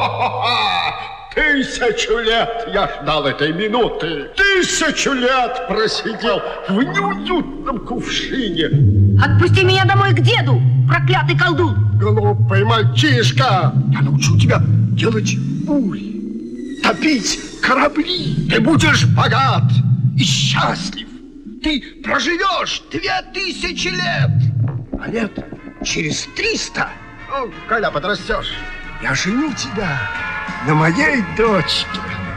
1000 лет я ждал этой минуты. 1000 лет просидел в неуютном кувшине. Отпусти меня домой к деду, проклятый колдун. Глупый мальчишка, я научу тебя делать бури, топить корабли. Ты будешь богат и счастлив. Ты проживешь 2000 лет. А лет через 300, когда подрастешь, я женю тебя на моей дочке.